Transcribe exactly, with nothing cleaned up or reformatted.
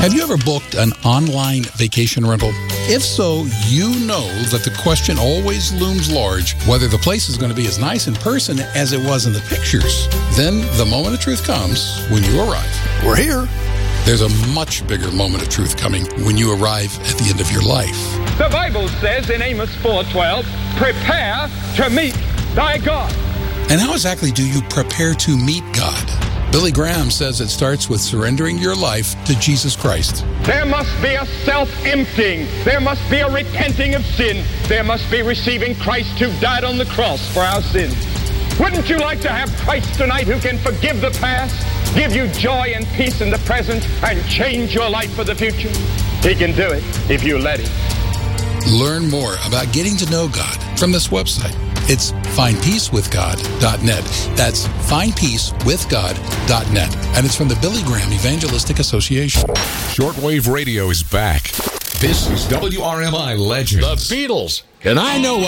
Have you ever booked an online vacation rental? If so, you know that the question always looms large whether the place is going to be as nice in person as it was in the pictures. Then the moment of truth comes when you arrive. We're here. There's a much bigger moment of truth coming when you arrive at the end of your life. The Bible says in Amos four twelve, prepare to meet thy God. And how exactly do you prepare to meet God? Billy Graham says it starts with surrendering your life to Jesus Christ. There must be a self-emptying. There must be a repenting of sin. There must be receiving Christ who died on the cross for our sins. Wouldn't you like to have Christ tonight who can forgive the past, give you joy and peace in the present, and change your life for the future? He can do it if you let him. Learn more about getting to know God from this website. It's find peace with god dot net. That's find peace with god dot net. And it's from the Billy Graham Evangelistic Association. Shortwave radio is back. This is W R M I Legends. The Beatles. And I know